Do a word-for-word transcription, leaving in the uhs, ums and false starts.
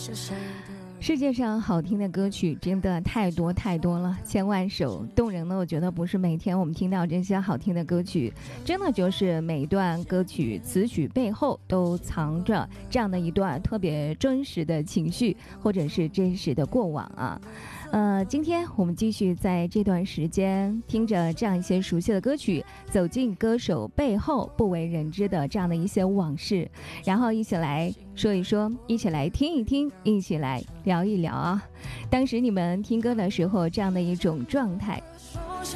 世界上好听的歌曲真的太多太多了，千万首。动人的我觉得不是每天我们听到这些好听的歌曲，真的就是每一段歌曲词曲背后都藏着这样的一段特别真实的情绪，或者是真实的过往啊。呃，今天我们继续在这段时间听着这样一些熟悉的歌曲，走进歌手背后不为人知的这样的一些往事，然后一起来说一说，一起来听一听，一起来聊一聊啊。当时你们听歌的时候这样的一种状态，